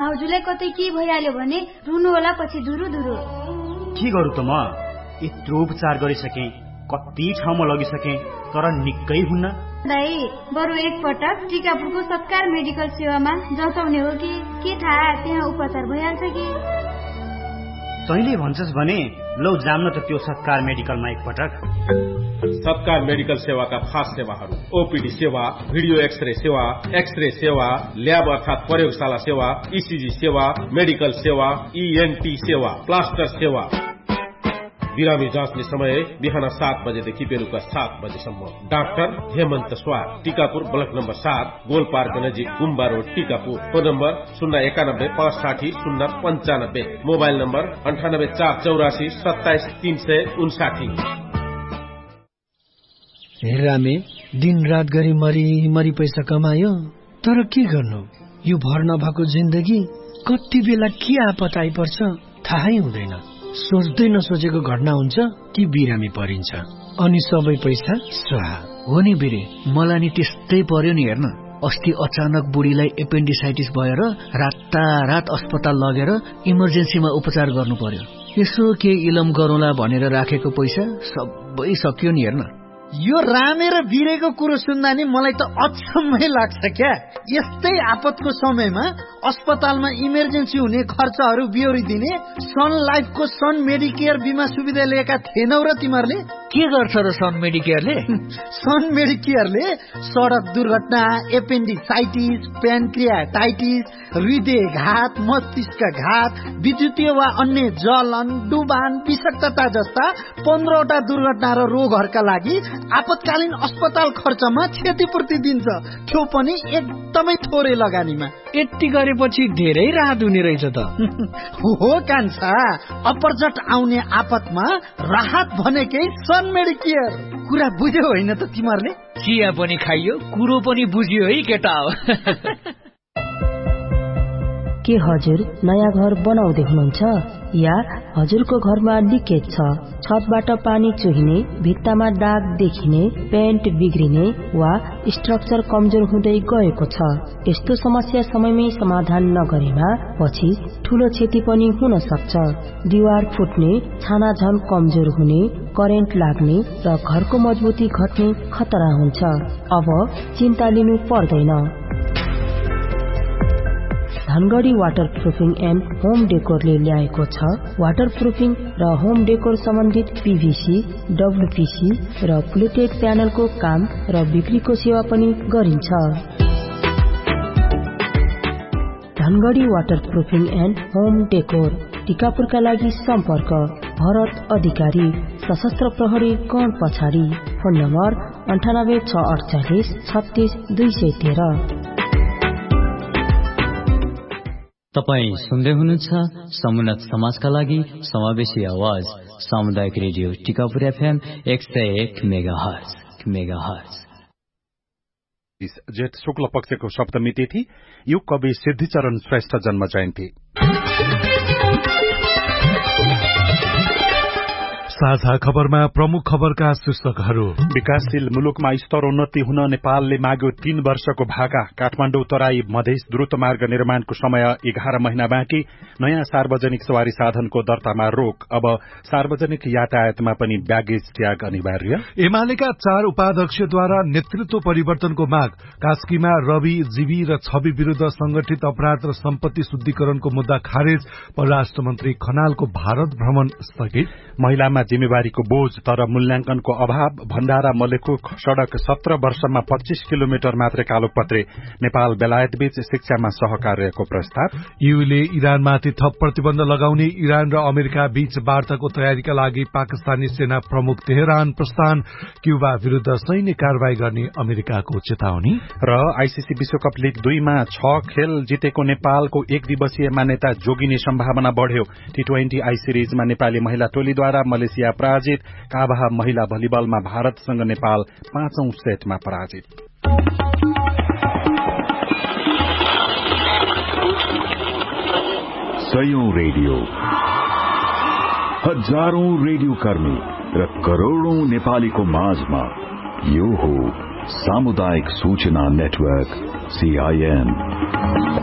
भाउजूलाई कतै के भइहाल्यो भने रुनु होला पछि धुरु धुरु। के गरौँ त म? यत्रो उपचार गरिसके, कति ठाउँमा लगिसके, तर निकै हुन्न। दाइ बरु एकपटक टिकापुरको सत्कार मेडिकल सेवामा जताउने हो कि के थाहा त्यहाँ उपचार भइहाल्छ कि। तैँले भन्छस् भने लौ जान्न त त्यो सत्कार मेडिकलमा एकपटक। सत्कार मेडिकल सेवाका खास सेवाहरू: ओपीडी सेवा, भिडियो एक्सरे सेवा, ल्याब अर्थात प्रयोगशाला सेवा, ईसीजी सेवा, मेडिकल सेवा, ईएनटी सेवा, प्लास्टर सेवा। बिरामी जाँच्ने समय बिहान 7 बजेदेखि बेलुका 7 बजेसम्म। डाक्टर हेमन्त स्वार, Tikapur block number 7, goal park नजिक गुम्बा road, Tikapur. Phone number 091-560-095, mobile number 98-484-27-359। रामे दिन रात गरी मरी पैसा कमायो, तर के गर्नु? यो भर नभएको जिन्दगी कति बेला के आपत आइपर्छ थाहै हुँदैन। सोच्दै नसोचेको घटना हुन्छ कि बिरामी परिन्छ, अनि सबै पैसा स्वाहा। हो नि बिरे, मलाई नि त्यस्तै पर्यो नि। हेर्न, अस्ति अचानक बुढीलाई एपेन्डिसाइटिस भएर रातारात अस्पताल लगेर इमर्जेन्सीमा उपचार गर्नु पर्यो। यसो के इलम गरौँला भनेर राखेको पैसा सबै सकियो नि। हेर्न, यो रामे र बिरेको कुरो सुन्दा नि मलाई त अचम्मै लाग्छ क्या। यस्तै आपतको समयमा अस्पतालमा इमर्जेन्सी हुने खर्चहरू बिहोरिदिने सन लाइफको सन मेडिकेयर बिमा सुविधा लिएका थिएनौ र तिमीहरूले? के गर्छ र सन मेडिकेयरले? सन मेडिकेयरले सडक दुर्घटना, एपेन्डिसाइटिस, प्यानक्रियाटाइटिस, हृदयघात, मस्तिष्कघात, विद्युतीय वा अन्य जलन, डुबान, विषाक्तता जस्ता 15वटा दुर्घटना र रोगहरूका लागि आपतकालीन अस्पताल खर्चमा क्षतिपूर्ति दिन्छ, त्यो पनि एकदमै थोरै लगानीमा। यति गरेपछि धेरै राहत हुने रहेछ त। हो कान्छा, अपरझट आउने आपतमा राहत भनेकै सन मेडिकेयर। कुरा बुझ्यौ होइन त तिमीहरूले? चिया पनि खाइयो, कुरो पनि बुझियो है केटा हो। के हजुर नयाँ घर बनाउँदै हुनुहुन्छ या हजुरको घरमा लिकेज छ, छतबाट पानी चुहिने, भित्तामा दाग देखिने, पेन्ट बिग्रिने वा स्ट्रक्चर कमजोर हुँदै गएको छ? यस्तो समस्या समयमै समाधान नगरेमा पछि ठूलो क्षति पनि हुन सक्छ। दिवार फुट्ने, छाना झन कमजोर हुने, करेन्ट लाग्ने र घरको मजबुती घट्ने खतरा हुन्छ। अब चिन्ता लिनु पर्दैन। धनगढी वाटरप्रुफिङ एन्ड होम डेकोरले ल्याएको छ वाटरप्रुफिङ र होम डेकोर सम्बन्धित पीवीसी, डब्ल्यूपीसी र प्लेटेड प्यानलको काम र बिक्रीको सेवा पनि गरिन्छ। धनगढी वाटरप्रुफिङ एन्ड होम डेकोर, टिकापुरका लागि सम्पर्क भरत अधिकारी, सशस्त्र प्रहरी गण पछाडि। Phone number 98-648-36213। तपाई सुन्दै हुनुहुन्छ समुन्नत समाजका लागि समावेशी आवाज सामुदायिक रेडियो टिकापुर FM 101 मेगाहर्ज। जेठ शुक्ल पक्षको सप्तमी तिथि, यो कवि सिद्धिचरण श्रेष्ठ जन्म जयन्ती। साझा खबरमा प्रमुख खबरका शीर्षकहरू। विकासशील मुलुकमा स्तरोन्नति हुन नेपालले माग्यो 3 वर्षको भाका। काठमाडौँ तराई मधेस द्रुत मार्ग निर्माणको समय 11 महिना बाँकी। नयाँ सार्वजनिक सवारी साधनको दर्तामा रोक। अब सार्वजनिक यातायातमा पनि ब्यागेज ट्याग अनिवार्य। एमालेका 4 उपाध्यक्षद्वारा नेतृत्व परिवर्तनको माग। कास्कीमा रवि, जीवी र छवि विरूद्ध संगठित अपराध र सम्पत्ति शुद्धिकरणको मुद्दा खारेज। परराष्ट्र मन्त्री खनालको भारत भ्रमण स्थगित। महिलामा जिम्मेवारीको बोझ तर मूल्याङ्कनको अभाव। भण्डारा मलेखु सड़क 17 वर्षमा 25 किलोमिटर मात्रै कालोपत्रे। नेपाल बेलायत बीच शिक्षामा सहकार्यको प्रस्ताव। यूले इरानमाथि थप प्रतिबन्ध लगाउने। इरान र अमेरिका बीच वार्ताको तयारीका लागि पाकिस्तानी सेना प्रमुख तेहरान प्रस्थान। क्युबा विरूद्ध सैन्य कारवाही गर्ने अमेरिकाको चेतावनी। र आईसीसी विश्वकप लीग 2 मा 6 खेल जितेको नेपालको 1 दिवसीय मान्यता जोगिने सम्भावना बढ़्यो। T20 आई सिरिजमा नेपाली महिला टोलीद्वारा मलेसिया पराजित। काबाह महिला भलिबलमा भारतसँग नेपाल 5औं सेटमा पराजित। सयौं रेडियो, हजारौं रेडियो कर्मी र करोड़ौं नेपालीको माझमा यो हो सामुदायिक सूचना नेटवर्क CIN।